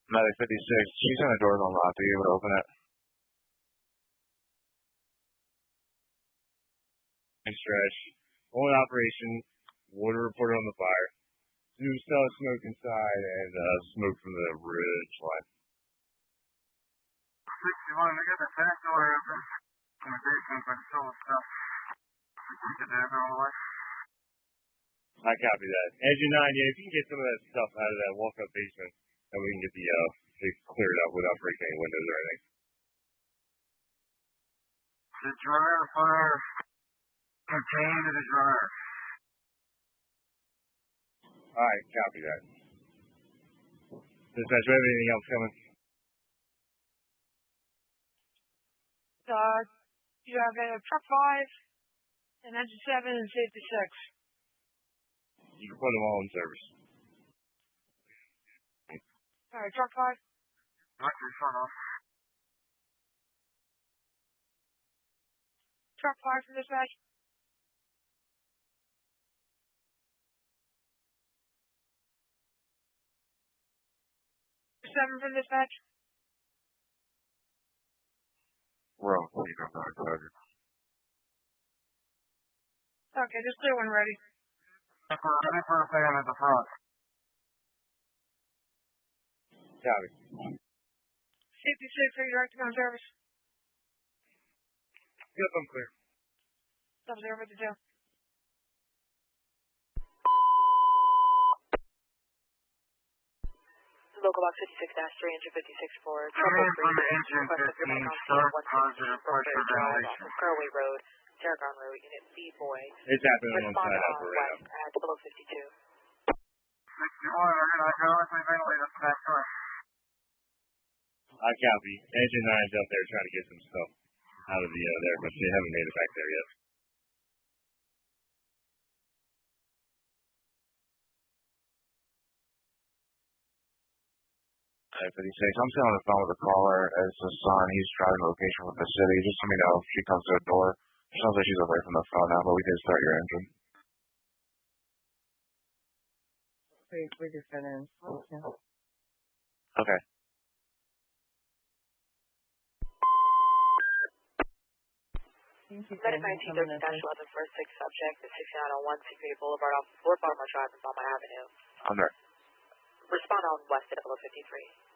Medic 56, she's in the door's unlocked. Are you able to open it? Nice stretch. Only operation. Water reported on the fire. New cell smoke inside and smoke from the ridge line. 61, we got the back door open. In the basement, but it's full of stuff. We get that all the way. I copy that. Engine 9, yeah, if you can get some of that stuff out of that walk-up basement, then we can get the thing cleared up without breaking any windows or anything. The dryer fire contained in the dryer. Alright, copy that. Dispatch, do we have anything else coming? You have a truck 5, and engine 7, and safety 6. You can put them all in service. Alright, truck 5. Directly front off. Truck 5 from dispatch. Seven from dispatch. We're on clean on 900. Okay, just clear when ready. Ready for a fan at the front. Copy. Safety 6, are you directing on service? Yep, I'm clear. Sub-0 with the 2. Local box 56-3, engine 56 for Coming in from 333. engine 15, start positive pressure ventilation. Fairway Road, Terragon Road, Unit B boy. It's happening on Respond side on up right west at below 52. 61, I hydraulically ventilate the back door. I copy. Engine 9's out there trying to get some stuff out of the there, but they haven't made it back there yet. Medic 56, I'm still on the phone with the caller as the son. He's driving location with the city. Just let me know if she comes to the door. It sounds like she's away from the phone now, but we did start your engine. We just got in. Okay. Medic 1930-11 for a 6 subject at 6901 Security Boulevard off Fort Baltimore Drive in Belmont Avenue. I'm there. Respond on west at below 53.